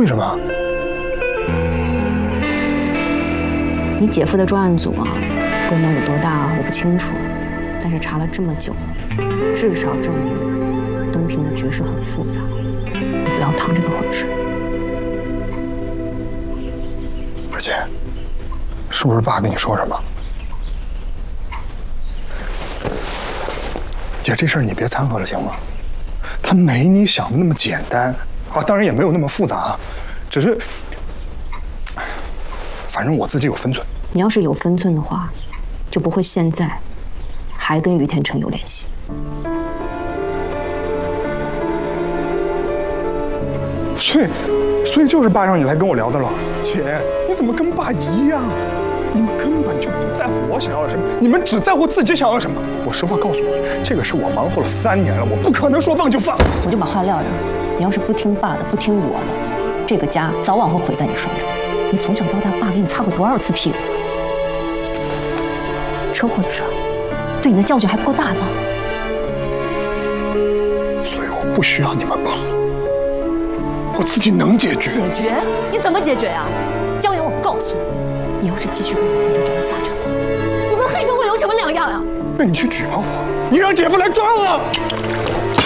为什么？ 你姐夫的专案组啊，规模有多大我不清楚，但是查了这么久，至少证明东平的局势很复杂。你不要趟这个浑水。 二姐，是不是爸跟你说什么？姐，这事儿你别掺和了，行吗？他没你想的那么简单啊，当然也没有那么复杂，只是，反正我自己有分寸。 你要是有分寸的话，就不会现在还跟于天成有联系。 所以就是爸让你来跟我聊的了。姐，你怎么跟爸一样？你们根本就不在乎我想要什么，你们只在乎自己想要什么。我实话告诉你，这个事我忙活了3年了，我不可能说放就放。 我就把话撂这儿，你要是不听爸的，不听我的，这个家早晚会毁在你手里。你从小到大，爸给你擦过多少次屁股了？车祸的事儿，对你的教训还不够大吗？ 所以我不需要你们帮我，我自己能解决。 解决？你怎么解决呀？江源，我告诉你，你要是继续跟我天成这样下去的话，你跟黑社会有什么两样呀？ 那你去举报我，你让姐夫来抓我。